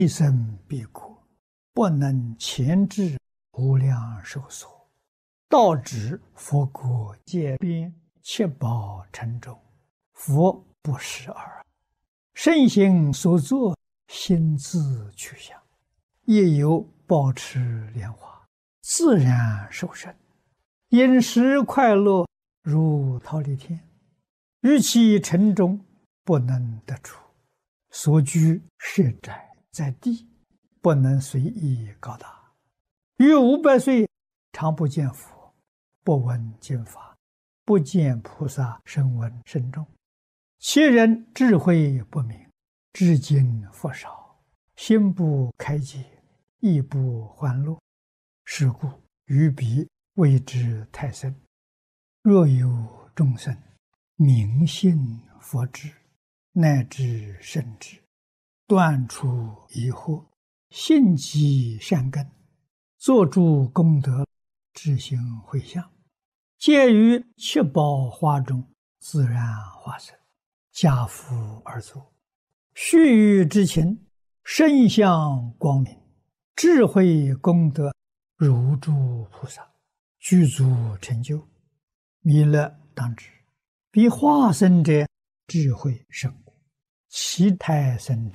一生必过，不能前至无量寿所，道指佛国界边，七宝城中，佛不识耳。圣行所作，心自去向，亦有保持莲花，自然受生，饮食快乐如忉利天，于其城中不能得出，所居舍宅在地，不能随意高大。于500岁常不见佛，不闻经法，不见菩萨声闻甚众，其人智慧不明，知经佛少，心不开解，亦不欢乐。是故于彼谓之太甚。若有众生明信佛智，乃至圣智，断除疑惑，信积善根，作诸功德，自行回向，皆于七宝花中自然化身，家父而坐，须臾之情，身相光明，智慧功德如诸菩萨，具足成就。弥勒当知，彼化身者智慧甚故，其胎生者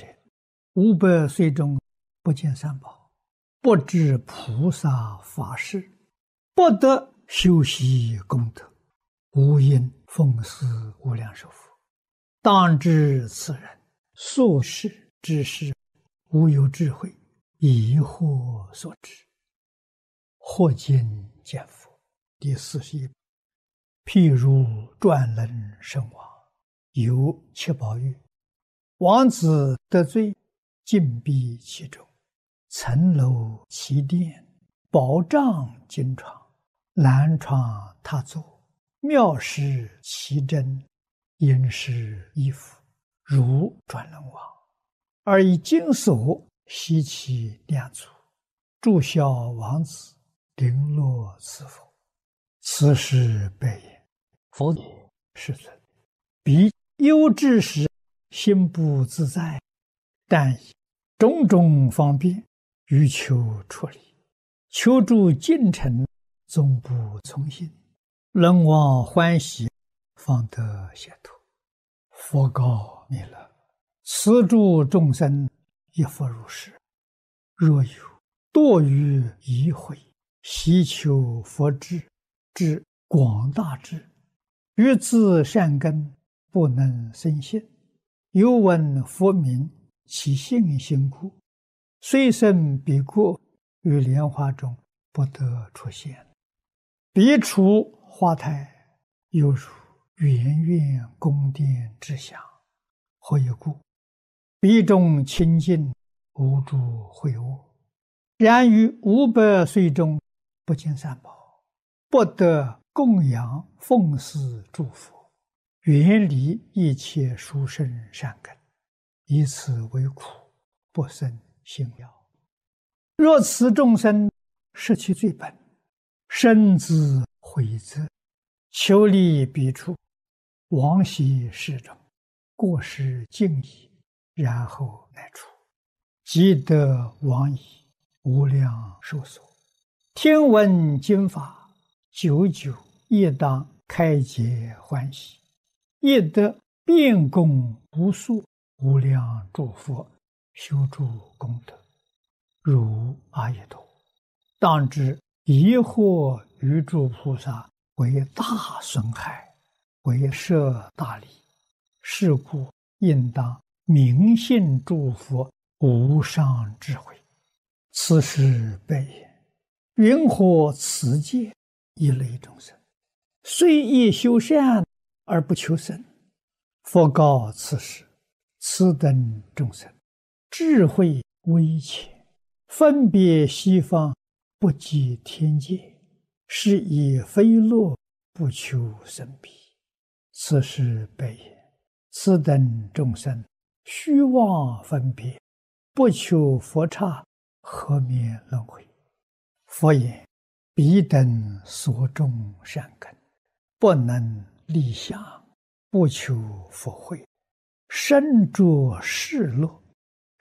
500岁中不见三宝，不知菩萨法事，不得修习功德，无因奉祀无量寿佛。当知此人所事之事，无有智慧，疑惑所致。或今见佛第41。譬如转轮圣王，有七宝玉，王子得罪，禁闭其中，层楼其殿，宝帐金床，蓝床榻座，妙饰其珍，殷实衣服，如转轮王，而以金锁悉其两足，祝孝王子，绫罗赐佛。此时白言：佛也，世尊，彼忧之时，心不自在，但以种种方便，欲求出离，求助进程，总不从心，人望欢喜，方得解脱。佛告弥勒：此诸众生亦复如是。若有堕于疑慧，希求佛智，之广大智，于自善根不能生信，又闻佛名，其信心故，虽生彼国，于莲花中不得出现。彼处花台，犹如圆圆宫殿之祥。何以故？彼中清净，无诸秽恶。然于500岁中不见三宝，不得供养奉祀诸佛，远离一切殊胜善根，以此为苦，不生信要。若此众生失其罪本，深自悔责，求离彼处，往昔世中，过失尽已，然后乃出，即得往矣，无量寿所。听闻经法，久久亦当开解欢喜，亦得遍供无数无量诸佛，修诸功德，如阿逸多。当知疑惑于诸菩萨，为大损害，为摄大利。是故应当明信诸佛无上智慧。此时白言：云何此界一类众生，虽亦修善而不求生？佛告此时：此等众生智慧微浅，分别西方，不及天界，是以非乐，不求生彼。此时白言：此等众生虚妄分别，不求佛刹，何免轮回？佛言：彼等所种善根，不能立相，不求佛慧，身着世乐，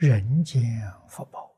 人间福报。